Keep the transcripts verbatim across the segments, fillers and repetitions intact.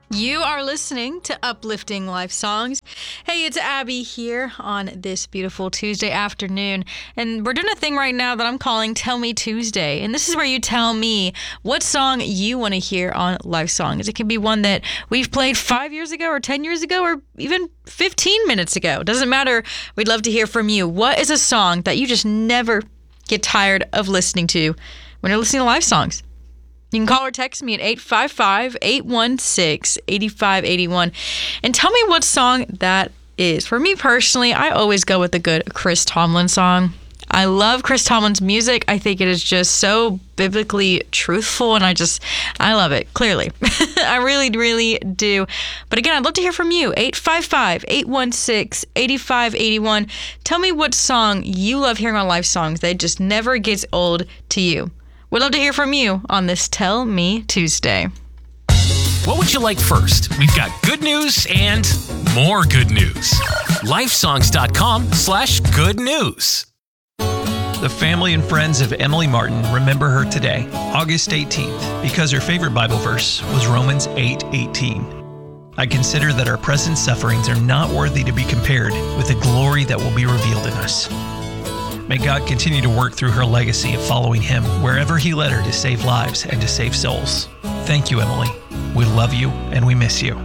You are listening to Uplifting Life Songs. Hey, it's Abby here on this beautiful Tuesday afternoon, and we're doing a thing right now that I'm calling Tell Me Tuesday, and this is where you tell me what song you want to hear on Life Songs. It can be one that we've played five years ago or ten years ago or even fifteen minutes ago. Doesn't matter. We'd love to hear from you. What is a song that you just never get tired of listening to when you're listening to Life Songs? You can call or text me at eight five five, eight one six, eight five eight one and tell me what song that is. For me personally, I always go with a good Chris Tomlin song. I love Chris Tomlin's music. I think it is just so biblically truthful, and I just, I love it, clearly. I really, really do. But again, I'd love to hear from you. eight five five, eight one six, eight five eight one. Tell me what song you love hearing on Life Songs that just never gets old to you. We'd love to hear from you on this Tell Me Tuesday. What would you like first? We've got good news and more good news. Lifesongs.com slash good news. The family and friends of Emily Martin remember her today, August eighteenth, because her favorite Bible verse was Romans eight eighteen. I consider that our present sufferings are not worthy to be compared with the glory that will be revealed in us. May God continue to work through her legacy of following Him wherever He led her to save lives and to save souls. Thank you, Emily. We love you and we miss you.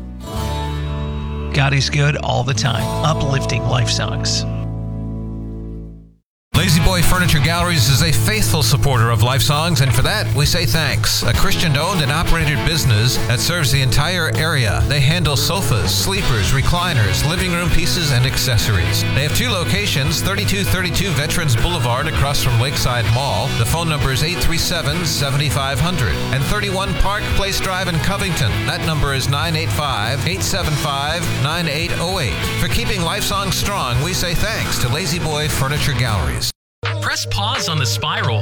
God is good all the time, uplifting life songs. Lazy Boy Furniture Galleries is a faithful supporter of Life Songs, and for that, we say thanks. A Christian-owned and operated business that serves the entire area. They handle sofas, sleepers, recliners, living room pieces, and accessories. They have two locations, thirty-two thirty-two Veterans Boulevard across from Lakeside Mall. The phone number is eight three seven, seven five zero zero. And thirty-one Park Place Drive in Covington. That number is nine eight five, eight seven five, nine eight zero eight. For keeping Life Songs strong, we say thanks to Lazy Boy Furniture Galleries. Press pause on the spiral